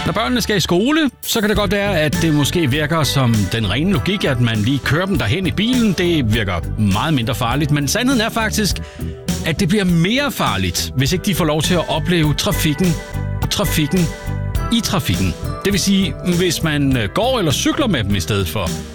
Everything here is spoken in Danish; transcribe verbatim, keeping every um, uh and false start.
Når børnene skal i skole, så kan det godt være, at det måske virker som den rene logik, at man lige kører dem derhen i bilen. Det virker meget mindre farligt, men sandheden er faktisk, at det bliver mere farligt, hvis ikke de får lov til at opleve trafikken, trafikken i trafikken. Det vil sige, hvis man går eller cykler med dem i stedet for.